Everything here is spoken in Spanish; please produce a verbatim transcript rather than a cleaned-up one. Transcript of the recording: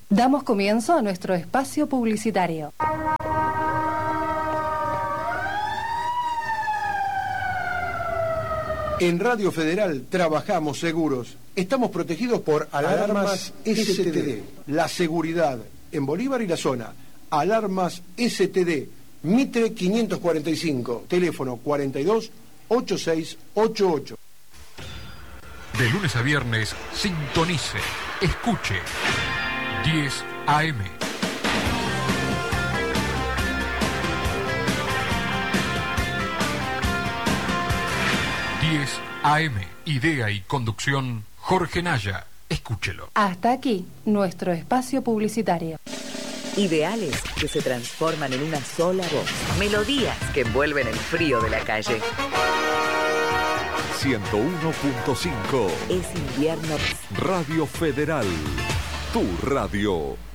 Damos comienzo a nuestro espacio publicitario. En Radio Federal trabajamos seguros. Estamos protegidos por Alarmas S T D. La seguridad en Bolívar y la zona. Alarmas S T D. Mitre quinientos cuarenta y cinco. Teléfono cuarenta y dos, ochenta y seis ochenta y ocho. De lunes a viernes, sintonice, escuche. diez A M. diez A M. Idea y conducción, Jorge Naya. Escúchelo. Hasta aquí, nuestro espacio publicitario. Ideales que se transforman en una sola voz. Melodías que envuelven el frío de la calle. ciento uno punto cinco. Es invierno. Radio Federal. Tu radio.